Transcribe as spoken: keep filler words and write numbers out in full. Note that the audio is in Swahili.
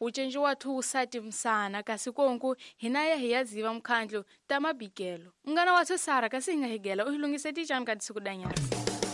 ucenji wathu usati msana kasi konku hinaye hiyaziva mkhandlu tamabikelo mngana wathu Sara kasi hingahigela uhilungise tijani kadisi kudanyasi